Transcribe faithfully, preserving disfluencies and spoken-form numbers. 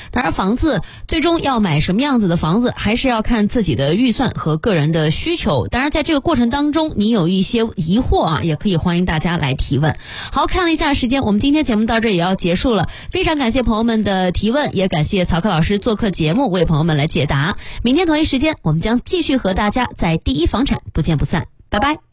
当然房子最终要买什么样子的房子，还是要看自己的预算和个人的需求。当然在这个过程当中，你有一些疑惑啊，也可以欢迎大家来提问。好，看了一下时间，我们今天节目到这也要结束了，非常感谢朋友们的提问，也感谢曹克老师做客节目为朋友们来解答。明天同一时间我们将继续和大家在第一房产不见不散，拜拜。